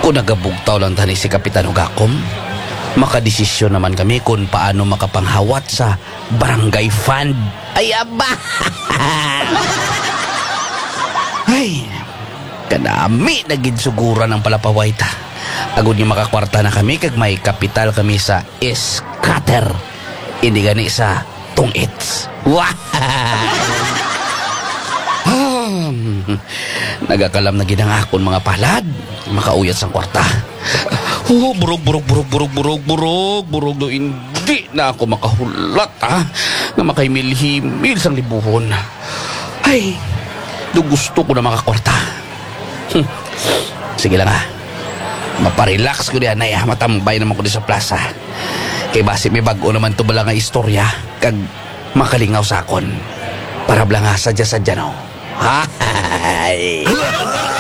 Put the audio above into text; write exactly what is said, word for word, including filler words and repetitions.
Kung nagabugtaw lang tani si Kapitan Ugakom, makadesisyon naman kami kung paano makapanghawat sa barangay fund. Ay, aba! Ay, kanami naging sugura ng palapaway ta. Agud niya makakwarta na kami kag may kapital kami sa scatter. Hindi gani sa tungits. Wah! Hmm, nagakalam na ginang akon mga palad. Makauyat sang kwarta. Oh, burog, burog, burog, burog, burog, burog, burog do hindi na ako makahulat, ha? Na makaimil-himil sang libuhon. Ay, do gusto ko na makakwarta. Hmm. Sige lang, ha? Maparelax ko diyan, ay, ha? Matambay naman ko di sa plaza. Kay basi may bago naman to bala nga istorya, kag makalingaw sa akon. Para bala nga sadya-sadya, no? Hay!